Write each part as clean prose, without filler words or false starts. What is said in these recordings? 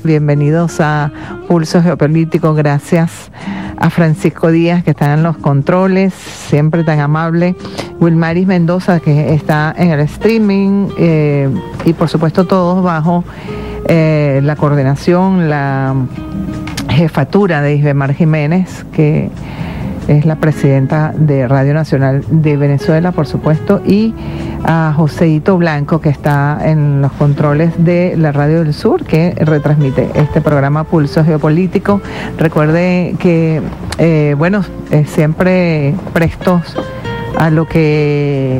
Bienvenidos a Pulso Geopolítico. Gracias a Francisco Díaz, que está en los controles, siempre tan amable. Wilmaris Mendoza, que está en el streaming. Y por supuesto todos bajo la coordinación, la jefatura de Isbemar Jiménez, que es la presidenta de Radio Nacional de Venezuela, por supuesto, y a Joséito Blanco, que está en los controles de la Radio del Sur, que retransmite este programa Pulso Geopolítico. Recuerde que, siempre prestos a lo que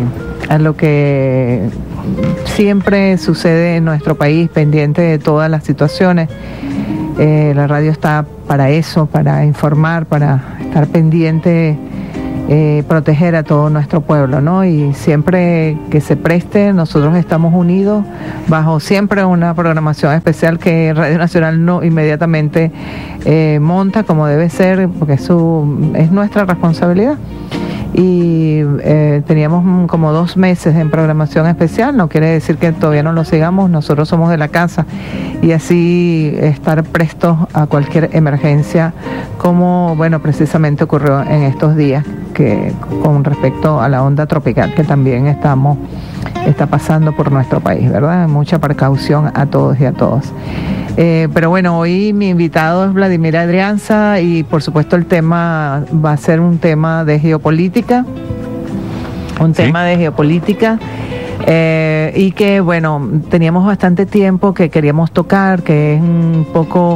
siempre sucede en nuestro país, pendiente de todas las situaciones. La radio está para eso, para informar, para estar pendiente, proteger a todo nuestro pueblo, ¿no? Y siempre que se preste, nosotros estamos unidos bajo siempre una programación especial que Radio Nacional no inmediatamente monta como debe ser, porque eso es nuestra responsabilidad. Y teníamos como 2 meses en programación especial, no quiere decir que todavía no lo sigamos, nosotros somos de la casa, y así estar prestos a cualquier emergencia, como precisamente ocurrió en estos días, que con respecto a la onda tropical que también está pasando por nuestro país, ¿verdad? Mucha precaución a todos y a todas. Pero bueno, hoy mi invitado es Vladimir Adrianza, y por supuesto el tema va a ser un tema de geopolítica, y que teníamos bastante tiempo que queríamos tocar, que es un poco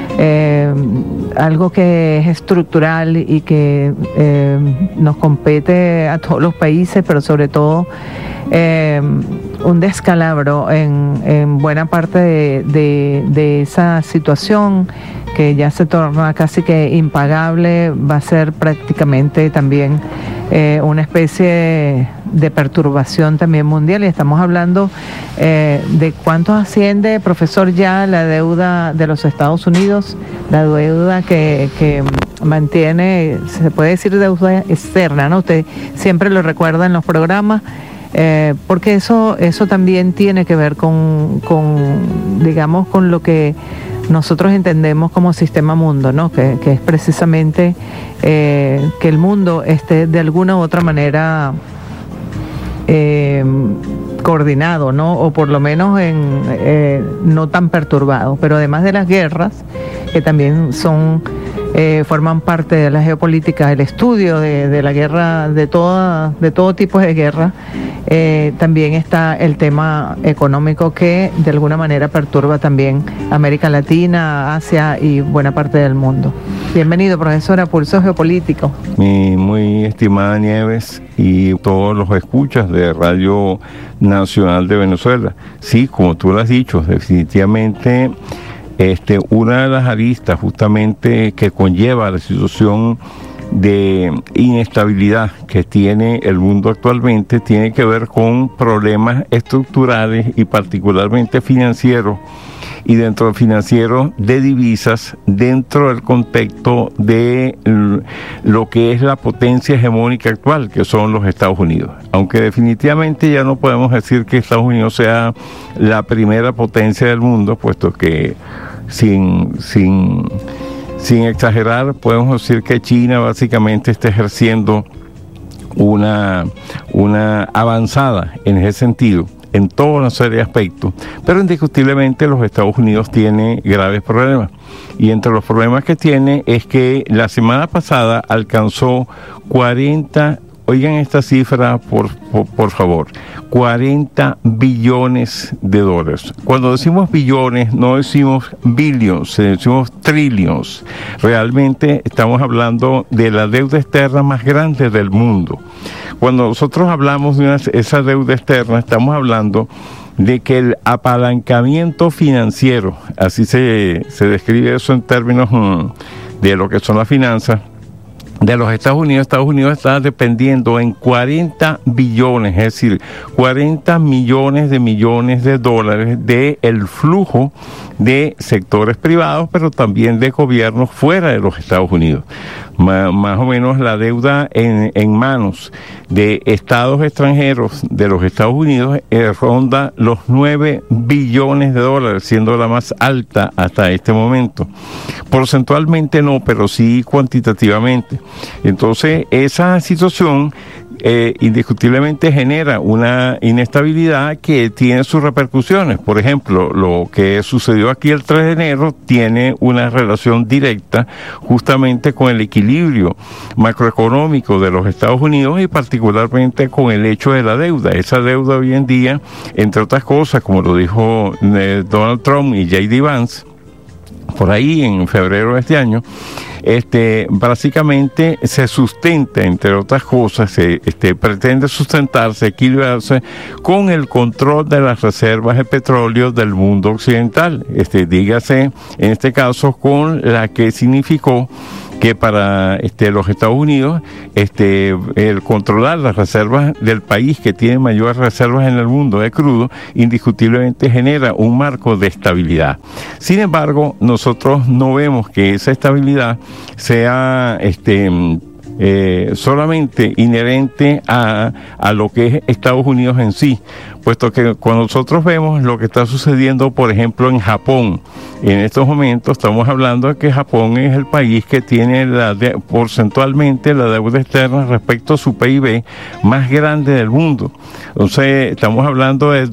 algo que es estructural y que nos compete a todos los países, pero sobre todo un descalabro en buena parte de esa situación que ya se torna casi que impagable. Va a ser prácticamente también una especie de perturbación también mundial, y estamos hablando de cuánto asciende, profesor, ya la deuda de los Estados Unidos, la deuda que mantiene, se puede decir deuda externa, ¿no? Usted siempre lo recuerda en los programas, porque eso también tiene que ver con lo que nosotros entendemos como sistema mundo, ¿no? Que es precisamente que el mundo esté de alguna u otra manera coordinado, ¿no? O por lo menos no tan perturbado. Pero además de las guerras, que también forman parte de la geopolítica, el estudio de la guerra, de todo tipo de guerra, también está el tema económico, que de alguna manera perturba también América Latina, Asia y buena parte del mundo. Bienvenido, profesor, a Pulso Geopolítico. Mi muy estimada Nieves y todos los escuchas de Radio Nacional de Venezuela. Sí, como tú lo has dicho, definitivamente una de las aristas justamente que conlleva la situación de inestabilidad que tiene el mundo actualmente tiene que ver con problemas estructurales y particularmente financieros, y dentro del financiero de divisas, dentro del contexto de lo que es la potencia hegemónica actual, que son los Estados Unidos. Aunque definitivamente ya no podemos decir que Estados Unidos sea la primera potencia del mundo, puesto que sin exagerar podemos decir que China básicamente está ejerciendo una avanzada en ese sentido, en toda una serie de aspectos, pero indiscutiblemente los Estados Unidos tienen graves problemas, y entre los problemas que tiene es que la semana pasada alcanzó 40, oigan esta cifra por favor, 40 billones de dólares. Cuando decimos billones no decimos billions, decimos trillions. Realmente estamos hablando de la deuda externa más grande del mundo. Cuando nosotros hablamos de esa deuda externa, estamos hablando de que el apalancamiento financiero, así se describe eso en términos de lo que son las finanzas, de los Estados Unidos. Estados Unidos está dependiendo en 40 billones, es decir, 40 millones de dólares del flujo de sectores privados, pero también de gobiernos fuera de los Estados Unidos. Más o menos la deuda en manos de estados extranjeros de los Estados Unidos ronda los 9 billones de dólares, siendo la más alta hasta este momento. Porcentualmente no, pero sí cuantitativamente. Entonces, esa situación indiscutiblemente genera una inestabilidad que tiene sus repercusiones. Por ejemplo, lo que sucedió aquí el 3 de enero tiene una relación directa justamente con el equilibrio macroeconómico de los Estados Unidos y particularmente con el hecho de la deuda. Esa deuda hoy en día, entre otras cosas, como lo dijo Donald Trump y J.D. Vance, por ahí en febrero de este año, básicamente se sustenta, entre otras cosas, pretende sustentarse, equilibrarse con el control de las reservas de petróleo del mundo occidental. Dígase, en este caso, con la que significó que para los Estados Unidos el controlar las reservas del país que tiene mayores reservas en el mundo de crudo indiscutiblemente genera un marco de estabilidad. Sin embargo, nosotros no vemos que esa estabilidad sea solamente inherente a lo que es Estados Unidos en sí, puesto que cuando nosotros vemos lo que está sucediendo, por ejemplo, en Japón, en estos momentos estamos hablando de que Japón es el país que tiene porcentualmente la deuda externa respecto a su PIB más grande del mundo. Entonces, estamos hablando de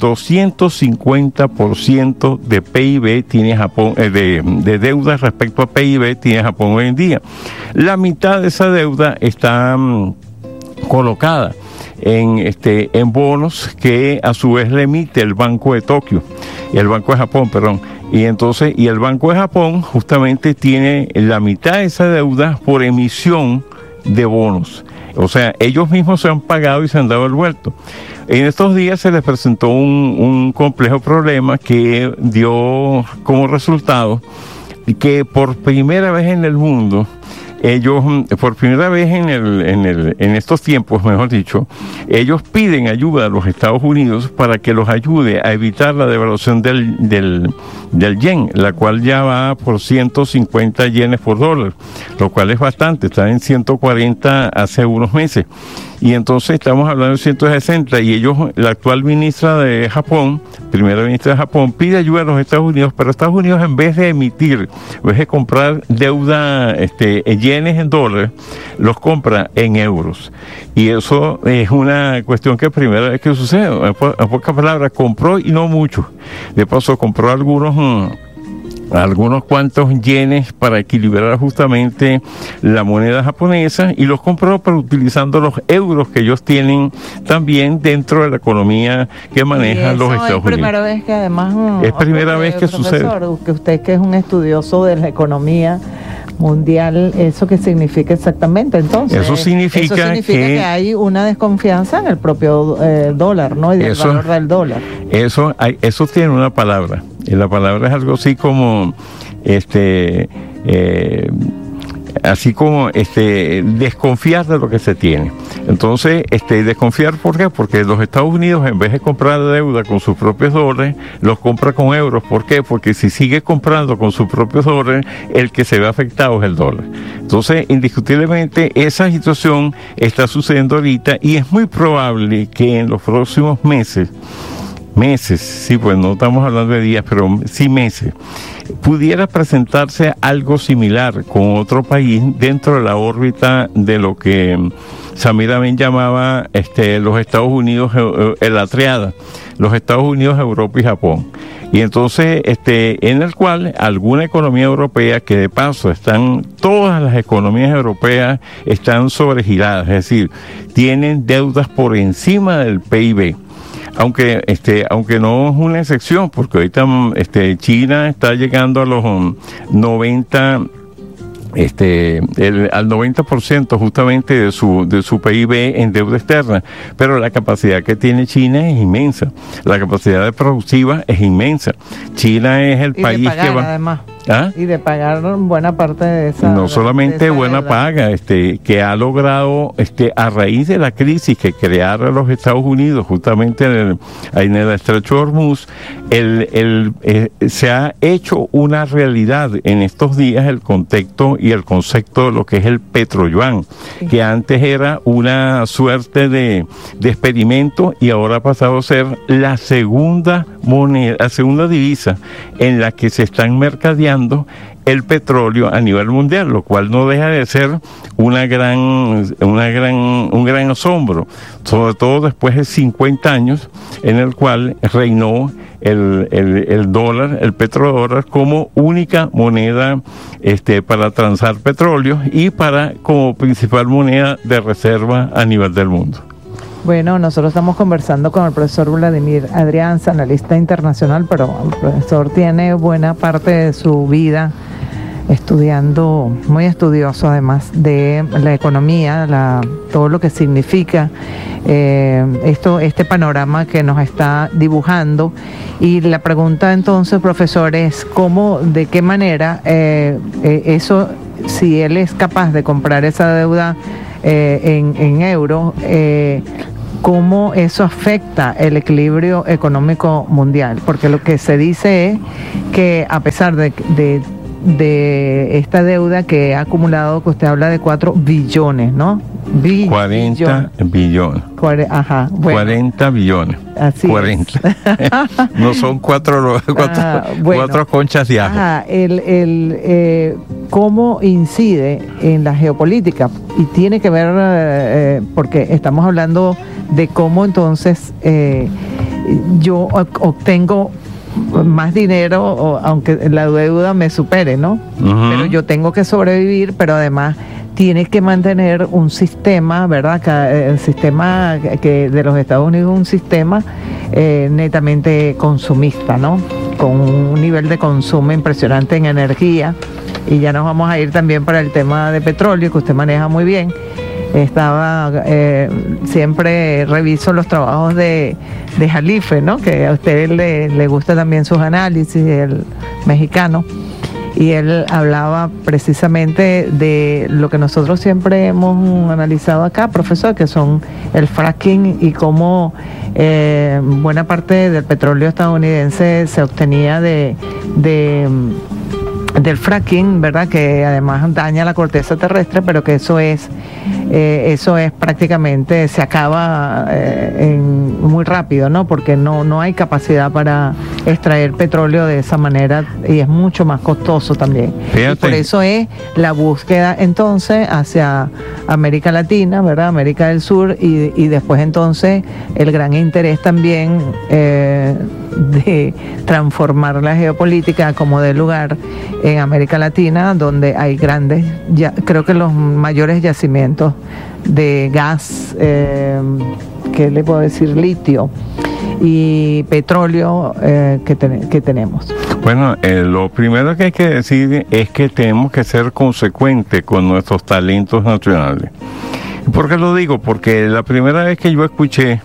250% de PIB tiene Japón, de deuda respecto a PIB tiene Japón hoy en día. La mitad de esa deuda está colocada en bonos que a su vez le emite el Banco de Tokio, el Banco de Japón, perdón. Y entonces, el Banco de Japón justamente tiene la mitad de esa deuda por emisión de bonos. O sea, ellos mismos se han pagado y se han dado el vuelto. En estos días se les presentó un complejo problema que dio como resultado que por primera vez en el mundo, ellos, por primera vez en estos tiempos, mejor dicho, ellos piden ayuda a los Estados Unidos para que los ayude a evitar la devaluación del yen, la cual ya va por 150 yenes por dólar, lo cual es bastante, está en 140 hace unos meses. Y entonces estamos hablando de 160 y ellos, la actual ministra de Japón, primera ministra de Japón, pide ayuda a los Estados Unidos, pero Estados Unidos en vez de emitir, en vez de comprar deuda yenes en dólares, los compra en euros. Y eso es una cuestión que primera vez que sucede. En pocas palabras, compró y no mucho. De paso, compró algunos cuantos yenes para equilibrar justamente la moneda japonesa y los compró pero utilizando los euros que ellos tienen también dentro de la economía que manejan los Estados Unidos. Es primera vez que además es primera vez que sucede. Que usted que es un estudioso de la economía mundial, ¿eso qué significa exactamente entonces? Eso significa que hay una desconfianza en el propio dólar, ¿no? Y el valor del dólar. Eso tiene una palabra. Y la palabra es algo así como desconfiar de lo que se tiene. Entonces, desconfiar, ¿por qué? Porque los Estados Unidos, en vez de comprar deuda con sus propios dólares, los compra con euros. ¿Por qué? Porque si sigue comprando con sus propios dólares, el que se ve afectado es el dólar. Entonces, indiscutiblemente, esa situación está sucediendo ahorita y es muy probable que en los próximos meses, sí, pues no estamos hablando de días, pero sí meses, pudiera presentarse algo similar con otro país dentro de la órbita de lo que Samir Amin llamaba los Estados Unidos, la triada, los Estados Unidos, Europa y Japón. Y entonces, en el cual alguna economía europea, que de paso todas las economías europeas están sobregiradas, es decir, tienen deudas por encima del PIB. Aunque no es una excepción, porque ahorita China está llegando a los 90, al 90% justamente de su PIB en deuda externa, pero la capacidad que tiene China es inmensa, la capacidad productiva es inmensa. China es el país que va, además. Y de pagar buena parte de esa. No solamente esa buena deuda. paga, que ha logrado, a raíz de la crisis que crearon los Estados Unidos, justamente en el estrecho de Hormuz, se ha hecho una realidad en estos días el contexto y el concepto de lo que es el petroyuan, que antes era una suerte de experimento y ahora ha pasado a ser la segunda moneda, la segunda divisa en la que se están mercadeando el petróleo a nivel mundial, lo cual no deja de ser un gran asombro, sobre todo después de 50 años en el cual reinó el dólar, el petrodólar, como única moneda para transar petróleo y como principal moneda de reserva a nivel del mundo. Bueno, nosotros estamos conversando con el profesor Vladimir Adrianza, analista internacional, pero el profesor tiene buena parte de su vida estudiando, muy estudioso además de la economía, todo lo que significa este panorama que nos está dibujando. Y la pregunta entonces, profesor, es de qué manera eso, si él es capaz de comprar esa deuda en euros, cómo eso afecta el equilibrio económico mundial, porque lo que se dice es que a pesar de esta deuda que ha acumulado, que usted habla de 4 billones, ¿no? 40 billones. Ajá, bueno. 40 billones. Así 40. No son cuatro conchas de ajo. Ajá, cómo incide en la geopolítica, y tiene que ver, porque estamos hablando de cómo entonces yo obtengo más dinero, aunque la deuda me supere, ¿no? Uh-huh. Pero yo tengo que sobrevivir, pero además tiene que mantener un sistema, ¿verdad? El sistema que de los Estados Unidos es un sistema netamente consumista, ¿no? Con un nivel de consumo impresionante en energía, y ya nos vamos a ir también para el tema de petróleo, que usted maneja muy bien. Siempre reviso los trabajos de Jalife, ¿no? Que a usted le gusta también sus análisis, el mexicano, y él hablaba precisamente de lo que nosotros siempre hemos analizado acá, profesor, que son el fracking y cómo buena parte del petróleo estadounidense se obtenía del fracking, ¿verdad? Que además daña la corteza terrestre, pero que eso es prácticamente, se acaba muy rápido, ¿no? Porque no hay capacidad para extraer petróleo de esa manera, y es mucho más costoso también. Fíjate. Y por eso es la búsqueda entonces hacia América Latina, ¿verdad? América del Sur, y después entonces el gran interés también de transformar la geopolítica como de lugar en América Latina, donde hay grandes, creo que los mayores yacimientos de gas, ¿qué le puedo decir? Litio y petróleo que tenemos. Bueno, lo primero que hay que decir es que tenemos que ser consecuentes con nuestros talentos nacionales. ¿Por qué lo digo? Porque la primera vez que yo escuché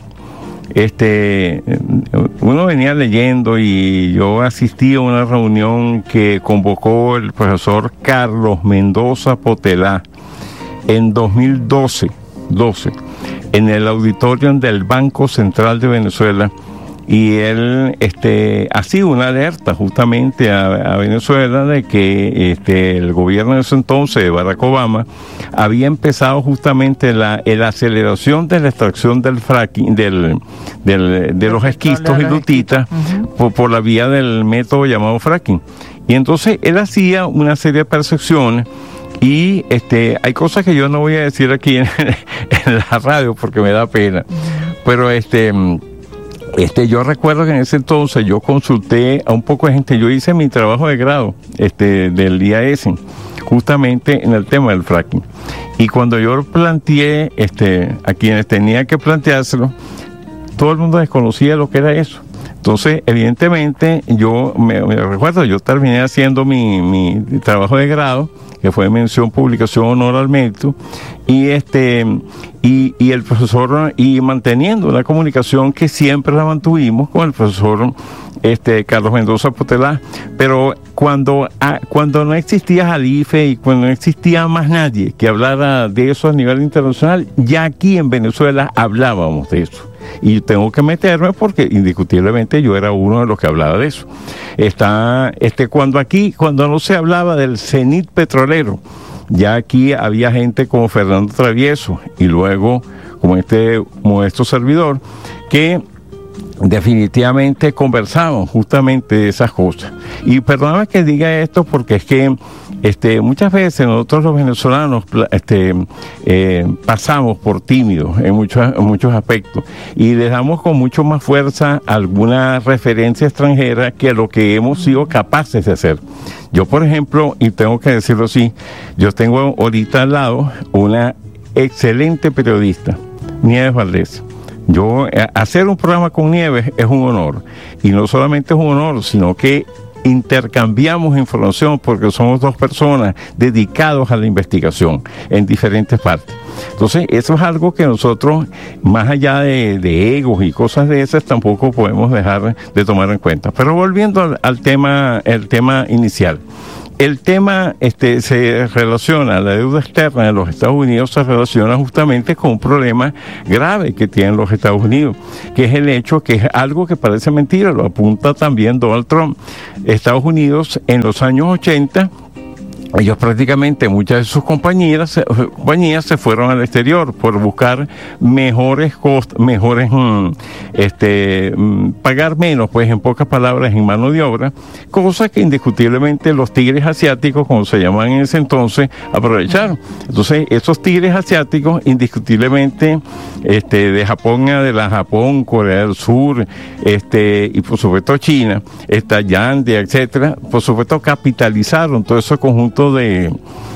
uno venía leyendo, y yo asistí a una reunión que convocó el profesor Carlos Mendoza Potelá en 2012 en el auditorio del Banco Central de Venezuela, y él hacía una alerta justamente a Venezuela de que el gobierno de ese entonces, de Barack Obama, había empezado justamente la aceleración de la extracción del fracking, de los esquistos y lutitas, uh-huh, por la vía del método llamado fracking. Y entonces él hacía una serie de percepciones, y hay cosas que yo no voy a decir aquí en la radio porque me da pena, pero yo recuerdo que en ese entonces yo consulté a un poco de gente. Yo hice mi trabajo de grado del IAS justamente en el tema del fracking, y cuando yo planteé a quienes tenía que planteárselo, todo el mundo desconocía lo que era eso. Entonces, evidentemente, yo me recuerdo, yo terminé haciendo mi trabajo de grado, que fue mención, publicación, honor al mérito, y el profesor, y manteniendo una comunicación que siempre la mantuvimos con el profesor Carlos Mendoza Potelá, pero cuando no existía Jalife y cuando no existía más nadie que hablara de eso a nivel internacional, ya aquí en Venezuela hablábamos de eso. Y tengo que meterme porque indiscutiblemente yo era uno de los que hablaba de eso. Cuando no se hablaba del cenit petrolero, ya aquí había gente como Fernando Travieso y luego como este modesto servidor que definitivamente conversaban justamente de esas cosas. Y perdóname que diga esto porque es que muchas veces nosotros los venezolanos pasamos por tímidos en muchos aspectos y les damos con mucho más fuerza alguna referencia extranjera que lo que hemos sido capaces de hacer. Yo, por ejemplo, y tengo que decirlo así, yo tengo ahorita al lado una excelente periodista, Nieves Valdés. Hacer un programa con Nieves es un honor, y no solamente es un honor, sino que intercambiamos información porque somos dos personas dedicados a la investigación en diferentes partes. Entonces, eso es algo que nosotros, más allá de egos y cosas de esas, tampoco podemos dejar de tomar en cuenta. Pero volviendo al tema inicial. El tema se relaciona, la deuda externa de los Estados Unidos se relaciona justamente con un problema grave que tienen los Estados Unidos, que es el hecho que es algo que parece mentira, lo apunta también Donald Trump. Estados Unidos en los años 80, ellos prácticamente, muchas de sus compañías se fueron al exterior por buscar mejores costos, pagar menos, pues en pocas palabras, en mano de obra, cosa que indiscutiblemente los tigres asiáticos, como se llamaban en ese entonces, aprovecharon. Entonces, esos tigres asiáticos, indiscutiblemente, de Japón, Corea del Sur, y por supuesto China, Yandia, etcétera, por supuesto capitalizaron todo ese conjunto de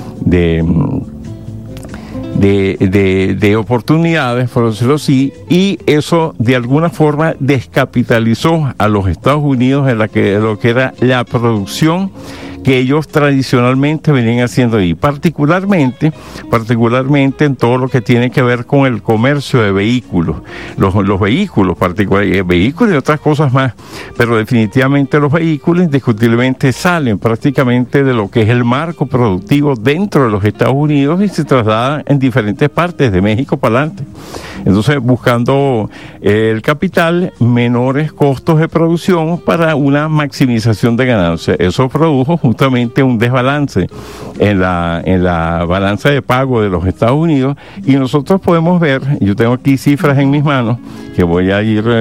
oportunidades, por decirlo así, y eso de alguna forma descapitalizó a los Estados Unidos en lo que era la producción que ellos tradicionalmente venían haciendo ahí, particularmente en todo lo que tiene que ver con el comercio de vehículos, los vehículos particulares, vehículos y otras cosas más, pero definitivamente los vehículos indiscutiblemente salen prácticamente de lo que es el marco productivo dentro de los Estados Unidos y se trasladan en diferentes partes de México para adelante. Entonces, buscando el capital, menores costos de producción para una maximización de ganancias. Eso produjo justamente un desbalance en la balanza de pago de los Estados Unidos, y nosotros podemos ver, yo tengo aquí cifras en mis manos que voy a ir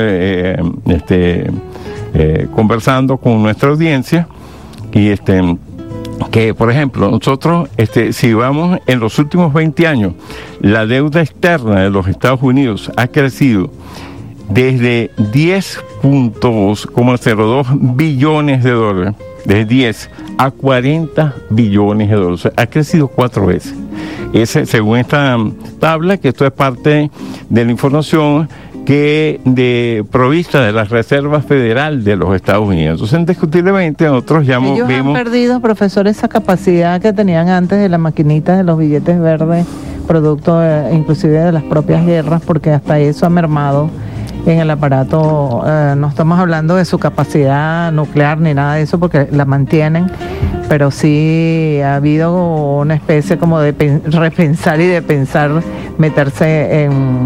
conversando con nuestra audiencia, y que, por ejemplo, nosotros, si vamos en los últimos 20 años, la deuda externa de los Estados Unidos ha crecido desde 10.02 billones de dólares, de 10 a 40 billones de dólares. O sea, ha crecido 4 veces. Según esta tabla, que esto es parte de la información que provista de la Reserva Federal de los Estados Unidos. Entonces, indiscutiblemente, nosotros ya vemos... Ellos han perdido, profesor, esa capacidad que tenían antes de las maquinitas de los billetes verdes, producto inclusive de las propias guerras, porque hasta eso ha mermado en el aparato. No estamos hablando de su capacidad nuclear ni nada de eso, porque la mantienen, pero sí ha habido una especie como de repensar y de pensar meterse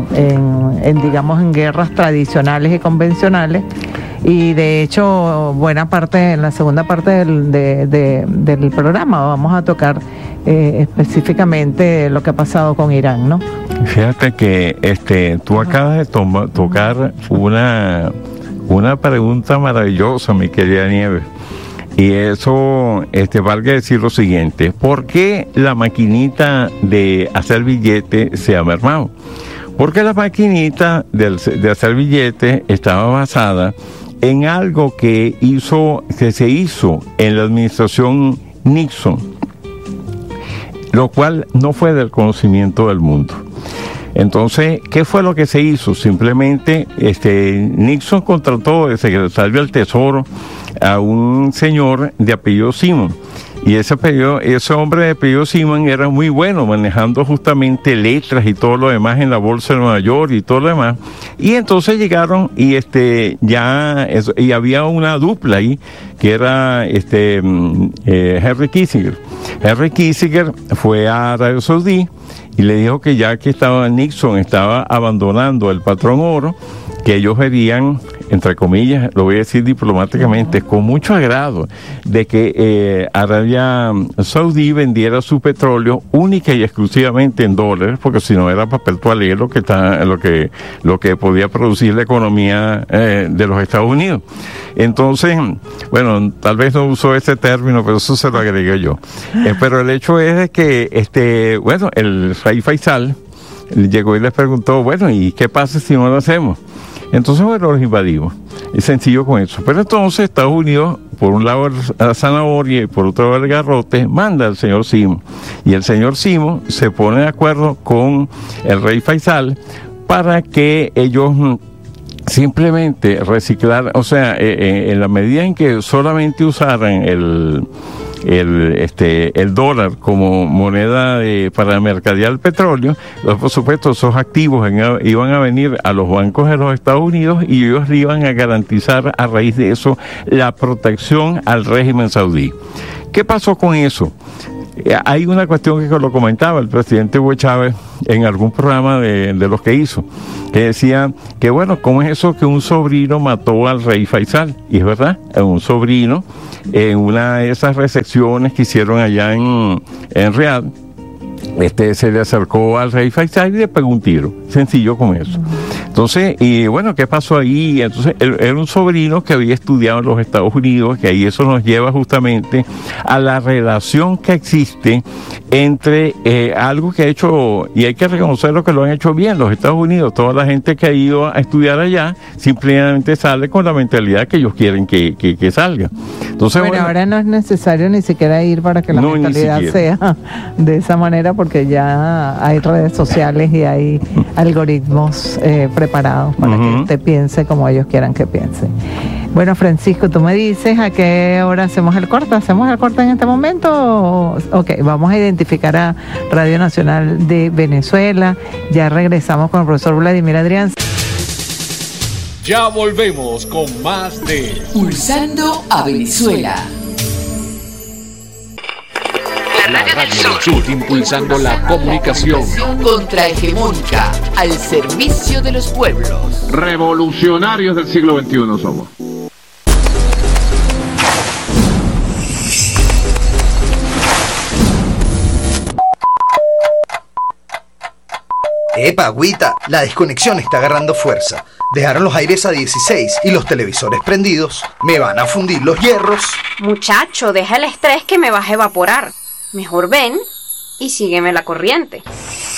en guerras tradicionales y convencionales. Y de hecho, buena parte, en la segunda parte del programa vamos a tocar específicamente lo que ha pasado con Irán, ¿no? Fíjate que tú acabas de tocar una pregunta maravillosa, mi querida Nieves. Y eso, valga decir lo siguiente: ¿por qué la maquinita de hacer billete se ha mermado? Porque la maquinita de hacer billete estaba basada en algo que se hizo en la administración Nixon, lo cual no fue del conocimiento del mundo. Entonces, ¿qué fue lo que se hizo? Simplemente Nixon contrató de secretario del Tesoro a un señor de apellido Simon. Y ese hombre de apellido Simon era muy bueno manejando justamente letras y todo lo demás en la bolsa de Nueva York y todo lo demás. Y entonces llegaron y y había una dupla ahí que era Henry Kissinger. Henry Kissinger fue a Arabia Saudí y le dijo que ya que Nixon estaba abandonando el patrón oro, que ellos verían, entre comillas, lo voy a decir diplomáticamente, con mucho agrado, de que Arabia Saudí vendiera su petróleo única y exclusivamente en dólares, porque si no era papel toalé lo que podía producir la economía de los Estados Unidos. Entonces, bueno, tal vez no usó ese término, pero eso se lo agregué yo. Pero el hecho es de que, el rey Faisal llegó y les preguntó, bueno, ¿y qué pasa si no lo hacemos? Entonces, bueno, los invadimos. Es sencillo con eso. Pero entonces Estados Unidos, por un lado la zanahoria y por otro lado el garrote, manda al señor Simon. Y el señor Simon se pone de acuerdo con el rey Faisal para que ellos simplemente reciclar, o sea, en la medida en que solamente usaran el dólar como moneda para mercadear el petróleo, por supuesto esos activos iban a venir a los bancos de los Estados Unidos y ellos le iban a garantizar a raíz de eso la protección al régimen saudí. ¿Qué pasó con eso? Hay una cuestión que lo comentaba el presidente Hugo Chávez en algún programa de los que hizo, que decía que bueno, ¿cómo es eso que un sobrino mató al rey Faisal? Y es verdad, un sobrino en una de esas recepciones que hicieron allá en Riad, se le acercó al rey Faisal y le pegó un tiro, sencillo con eso. Entonces, y bueno, ¿qué pasó ahí? Entonces, era un sobrino que había estudiado en los Estados Unidos, que ahí eso nos lleva justamente a la relación que existe entre algo que ha hecho, y hay que reconocer lo que lo han hecho bien, los Estados Unidos, toda la gente que ha ido a estudiar allá, simplemente sale con la mentalidad que ellos quieren que salga. Entonces, bueno, ahora no es necesario ni siquiera ir para que la mentalidad sea de esa manera, porque ya hay redes sociales y hay algoritmos preparados para que usted piense como ellos quieran que piense. Bueno, Francisco, tú me dices a qué hora hacemos el corte. ¿Hacemos el corte en este momento? Ok, vamos a identificar a Radio Nacional de Venezuela. Ya regresamos con el profesor Vladimir Adrián. Ya volvemos con más de Pulsando a Venezuela. La Radio del Sur, impulsando la comunicación Contrahegemónica, al servicio de los pueblos. Revolucionarios del siglo XXI somos. ¡Epa, agüita! La desconexión está agarrando fuerza. Dejaron los aires a 16 y los televisores prendidos. Me van a fundir los hierros. Muchacho, deja el estrés que me vas a evaporar. Mejor ven y sígueme la corriente.